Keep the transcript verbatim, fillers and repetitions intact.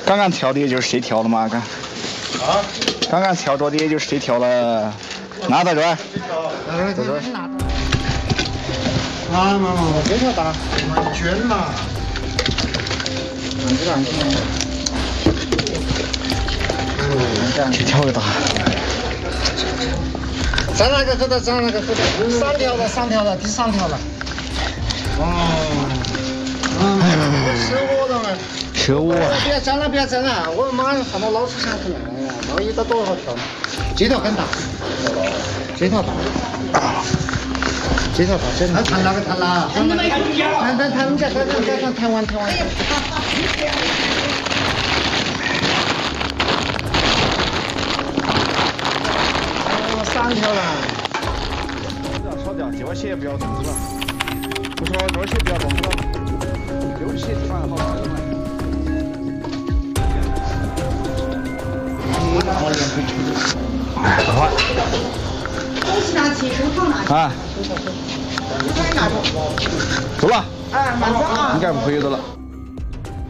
刚刚跳的也就是谁跳了嘛？刚。啊？刚刚跳着的也就是谁跳了？拿到这儿。拿到这儿。 啊妈妈，我这条大，捐嘛。这个安全。嗯， 这条大。 在那个后头，在那个后头，三条了，三条了，第三条了。哦。嗯，是我了嘛？ 是我。 别整了，别整了，我马上喊到老师上去了。哎呀，那一个多少条呢？这条很大，这条大。这条大，这条。谈那个谈啦。谈谈谈谈，你再谈谈谈谈谈完谈完。哦，三条了。 不要烧掉，这些不要动是吧？不说这些不要动是吧？有些地方好玩的嘛。哎，快！ 东西拿去，手套拿去。 啊。 你快拿着。 走了。 哎，慢走啊。 应该不会有的了。